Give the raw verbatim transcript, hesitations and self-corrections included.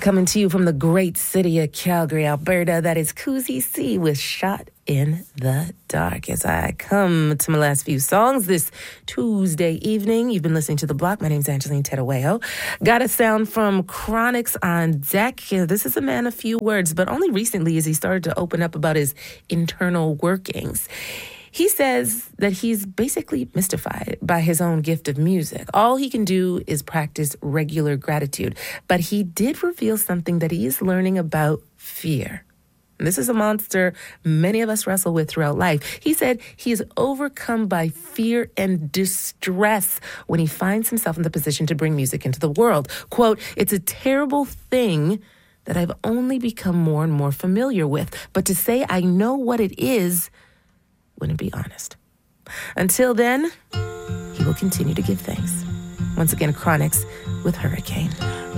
Coming to you from the great city of Calgary, Alberta, that is Koozie C with Shot in the Dark. As I come to my last few songs this Tuesday evening, you've been listening to The Block. My name's Angeline Teruejo. Got a sound from Chronixx on deck. This is a man of few words, but only recently has he started to open up about his internal workings. He says that he's basically mystified by his own gift of music. All he can do is practice regular gratitude. But he did reveal something that he is learning about fear. And this is a monster many of us wrestle with throughout life. He said he is overcome by fear and distress when he finds himself in the position to bring music into the world. Quote, "It's a terrible thing that I've only become more and more familiar with. But to say I know what it is wouldn't be honest." Until then, he will continue to give thanks. Once again, Chronixx with Hurricane.